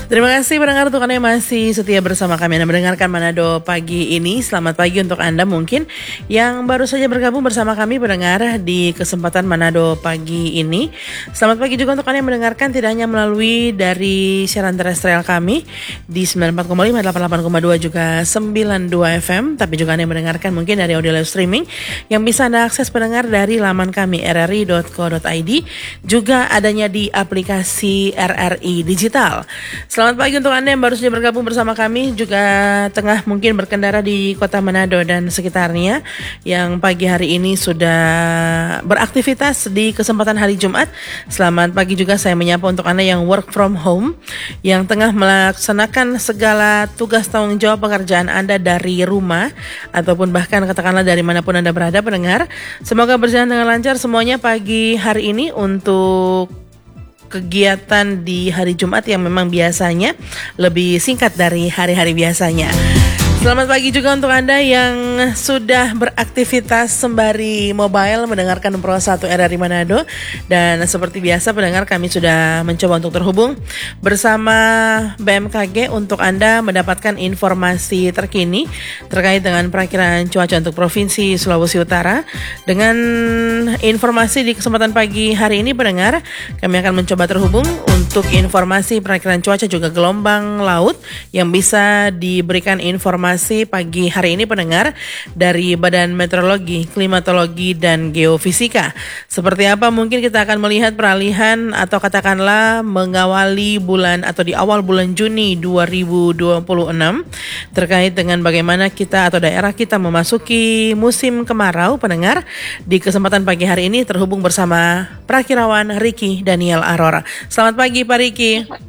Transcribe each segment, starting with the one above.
Terima kasih pendengar untuk Anda yang masih setia bersama kami. Anda mendengarkan Manado pagi ini. Selamat pagi untuk Anda mungkin yang baru saja bergabung bersama kami pendengar di kesempatan Manado pagi ini. Selamat pagi juga untuk Anda yang mendengarkan tidak hanya melalui dari siaran terestrial kami di 94,5, 88,2 juga 92 FM, tapi juga Anda yang mendengarkan mungkin dari audio live streaming yang bisa Anda akses pendengar dari laman kami rri.co.id, juga adanya di aplikasi RRI Digital. Selamat pagi untuk Anda yang baru saja bergabung bersama kami, juga tengah mungkin berkendara di kota Manado dan sekitarnya, yang pagi hari ini sudah beraktivitas di kesempatan hari Jumat. Selamat pagi juga saya menyapa untuk Anda yang work from home, yang tengah melaksanakan segala tugas tanggung jawab pekerjaan Anda dari rumah, ataupun bahkan katakanlah dari manapun Anda berada pendengar. Semoga berjalan dengan lancar semuanya pagi hari ini untuk kegiatan di hari Jumat yang memang biasanya lebih singkat dari hari-hari biasanya. Selamat pagi juga untuk Anda yang sudah beraktivitas sembari mobile mendengarkan Pro 1 RRI Manado. Dan seperti biasa pendengar, kami sudah mencoba untuk terhubung bersama BMKG untuk Anda mendapatkan informasi terkini terkait dengan perakiraan cuaca untuk Provinsi Sulawesi Utara. Dengan informasi di kesempatan pagi hari ini pendengar, kami akan mencoba terhubung untuk informasi perakiraan cuaca juga gelombang laut yang bisa diberikan informasi pagi hari ini pendengar dari Badan Meteorologi, Klimatologi, dan Geofisika. Seperti apa mungkin kita akan melihat peralihan atau katakanlah mengawali bulan atau di awal bulan Juni 2026 terkait dengan bagaimana kita atau daerah kita memasuki musim kemarau pendengar. Di kesempatan pagi hari ini terhubung bersama Prakirawan Ricky Daniel Arora. Selamat pagi Pak Ricky.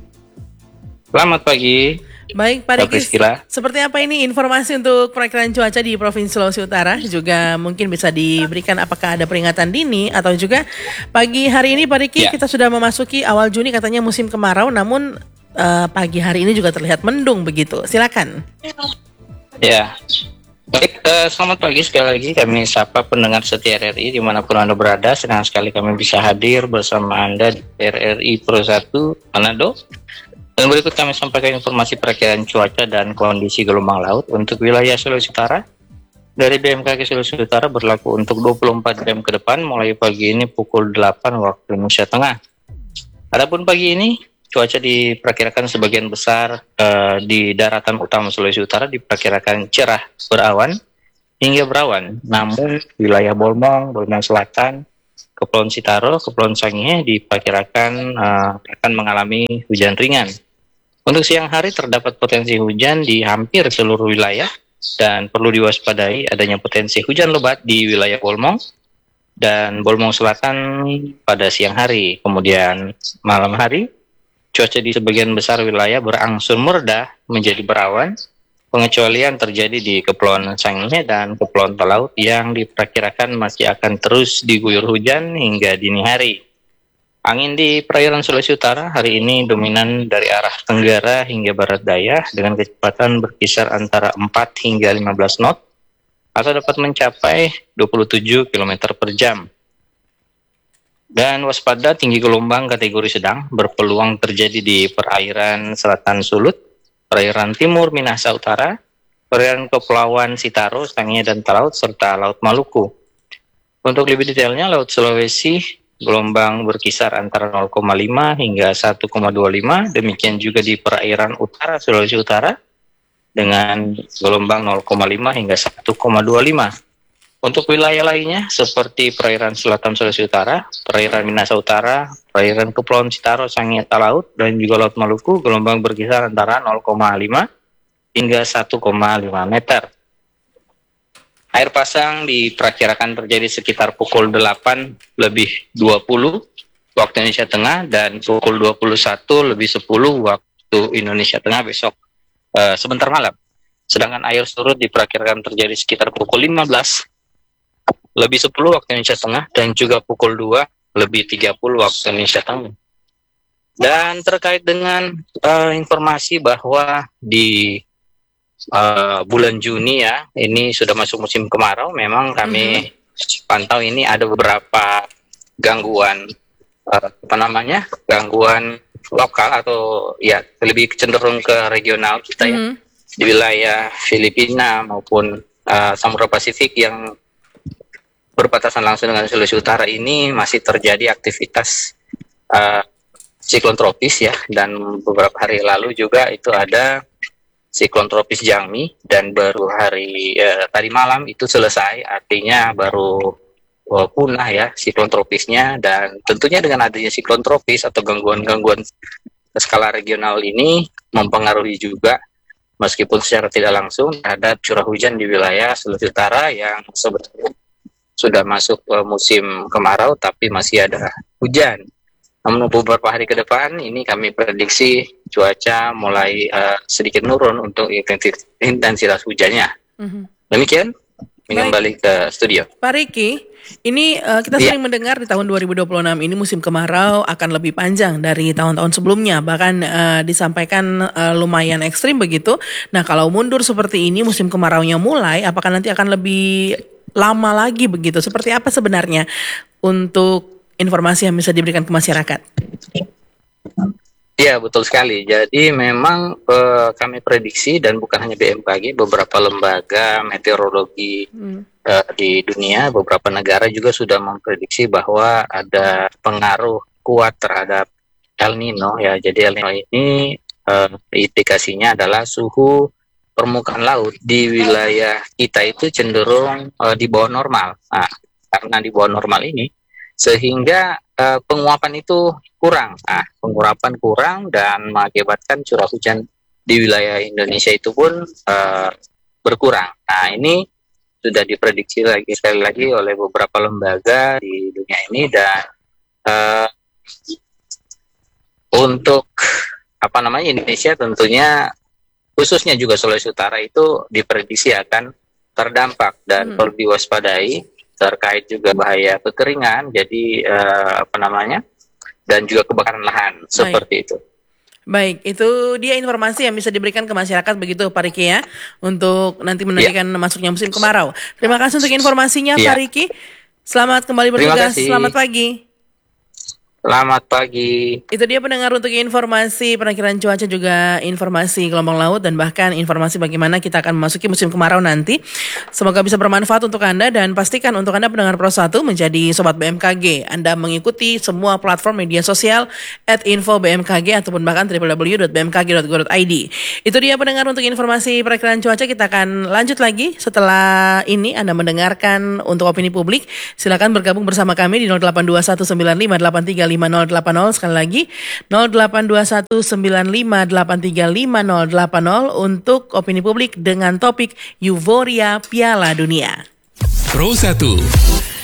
Selamat pagi. Baik Pak Ricky, seperti apa ini informasi untuk perakiraan cuaca di Provinsi Sulawesi Utara? Juga mungkin bisa diberikan apakah ada peringatan dini atau juga pagi hari ini Pak Ricky kita sudah memasuki awal Juni katanya musim kemarau, namun pagi hari ini juga terlihat mendung begitu. Silakan. Ya, baik, selamat pagi sekali lagi kami sapa pendengar setia RRI dimanapun Anda berada. Senang sekali kami bisa hadir bersama Anda di RRI Pro 1 Manado. Dan berikut kami sampaikan informasi perakiraan cuaca dan kondisi gelombang laut untuk wilayah Sulawesi Utara. Dari BMKG Sulawesi Utara berlaku untuk 24 jam ke depan mulai pagi ini pukul 8 waktu Indonesia Tengah. Adapun pagi ini cuaca diperkirakan sebagian besar di daratan utama Sulawesi Utara diperkirakan cerah berawan hingga berawan. Namun wilayah Bolmong Selatan, Kepulauan Sitaro, Kepulauan Sangihe diperkirakan akan mengalami hujan ringan. Untuk siang hari terdapat potensi hujan di hampir seluruh wilayah dan perlu diwaspadai adanya potensi hujan lebat di wilayah Bolmong dan Bolmong Selatan pada siang hari. Kemudian malam hari cuaca di sebagian besar wilayah berangsur mereda menjadi berawan. Pengecualian terjadi di Kepulauan Sangihe dan Kepulauan Talaut yang diperkirakan masih akan terus diguyur hujan hingga dini hari. Angin di perairan Sulawesi Utara hari ini dominan dari arah tenggara hingga barat daya dengan kecepatan berkisar antara 4 hingga 15 knot atau dapat mencapai 27 km per jam. Dan waspada tinggi gelombang kategori sedang berpeluang terjadi di perairan Selatan Sulut, perairan Timur Minahasa Utara, perairan Kepulauan Sitaro, Sangihe, dan Talaut, serta Laut Maluku. Untuk lebih detailnya, Laut Sulawesi gelombang berkisar antara 0,5 hingga 1,25, demikian juga di perairan utara Sulawesi Utara dengan gelombang 0,5 hingga 1,25. Untuk wilayah lainnya seperti perairan selatan Sulawesi Utara, perairan Minahasa Utara, perairan Kepulauan Sitaro, Sangihe, Talaut, dan juga Laut Maluku gelombang berkisar antara 0,5 hingga 1,5 meter. Air pasang diperkirakan terjadi sekitar pukul 8 lebih 20 waktu Indonesia Tengah dan pukul 21 lebih 10 waktu Indonesia Tengah besok sebentar malam. Sedangkan air surut diperkirakan terjadi sekitar pukul 15 lebih 10 waktu Indonesia Tengah dan juga pukul 2 lebih 30 waktu Indonesia Tengah. Dan terkait dengan informasi bahwa di bulan Juni ya, ini sudah masuk musim kemarau. Memang kami pantau ini ada beberapa gangguan gangguan lokal atau ya lebih cenderung ke regional kita ya, di wilayah Filipina maupun Samudra Pasifik yang berbatasan langsung dengan Sulawesi Utara ini masih terjadi aktivitas siklon tropis ya, dan beberapa hari lalu juga itu ada siklon tropis Jangmi, dan baru hari tadi malam itu selesai, artinya baru punah ya siklon tropisnya. Dan tentunya dengan adanya siklon tropis atau gangguan-gangguan skala regional ini mempengaruhi juga meskipun secara tidak langsung terhadap curah hujan di wilayah Sulawesi Utara yang sebetulnya sudah masuk musim kemarau tapi masih ada hujan. Namun beberapa hari ke depan ini kami prediksi cuaca mulai sedikit menurun untuk intensitas hujannya. Demikian, kembali ke studio. Pak Riki, ini kita sering mendengar di tahun 2026 ini musim kemarau akan lebih panjang dari tahun-tahun sebelumnya. Bahkan disampaikan lumayan ekstrim begitu. Nah, kalau mundur seperti ini musim kemaraunya mulai, apakah nanti akan lebih lama lagi begitu? Seperti apa sebenarnya untuk informasi yang bisa diberikan ke masyarakat? Ya, betul sekali. Jadi memang kami prediksi, dan bukan hanya BMKG, beberapa lembaga meteorologi di dunia, beberapa negara juga sudah memprediksi bahwa ada pengaruh kuat terhadap El Nino ya. Jadi El Nino ini indikasinya adalah suhu permukaan laut di wilayah kita itu cenderung di bawah normal. Nah, karena di bawah normal ini sehingga penguapan itu kurang. Nah, penguapan kurang dan mengakibatkan curah hujan di wilayah Indonesia itu pun berkurang. Nah, ini sudah diprediksi sekali lagi oleh beberapa lembaga di dunia ini, dan untuk Indonesia tentunya khususnya juga Sulawesi Utara itu diprediksi akan terdampak dan perlu diwaspadai terkait juga bahaya kekeringan, jadi dan juga kebakaran lahan. Seperti itu. Baik, itu dia informasi yang bisa diberikan ke masyarakat begitu Pak Riki ya, untuk nanti menantikan masuknya musim kemarau. Terima kasih untuk informasinya Pak Riki. Selamat kembali bertugas. Selamat pagi. Selamat pagi. Itu dia pendengar untuk informasi perakiraan cuaca, juga informasi gelombang laut, dan bahkan informasi bagaimana kita akan memasuki musim kemarau nanti. Semoga bisa bermanfaat untuk Anda, dan pastikan untuk Anda pendengar Pro 1 menjadi Sobat BMKG. Anda mengikuti semua platform media sosial @info_bmkg ataupun bahkan www.bmkg.go.id. Itu dia pendengar untuk informasi perakiraan cuaca. Kita akan lanjut lagi setelah ini. Anda mendengarkan untuk opini publik. Silakan bergabung bersama kami di 082195835080. Sekali lagi 082195835080 untuk opini publik dengan topik Euforia Piala Dunia. Pro 1